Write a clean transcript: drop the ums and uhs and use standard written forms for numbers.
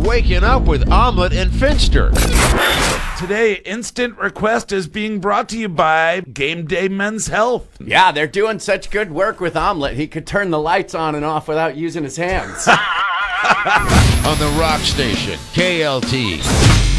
Waking Up with Omelette and Finster. Today, Instant Request is being brought to you by Game Day Men's Health. Yeah, they're doing such good work with Omelette. He could turn the lights on and off without using his hands. On the Rock Station, KLT.